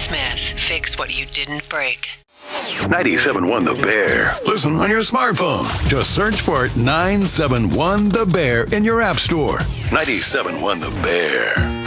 Smith. Fix what you didn't break. 97.1 The Bear. Listen on your smartphone. Just search for 971 The Bear in your app store. 97.1 The Bear.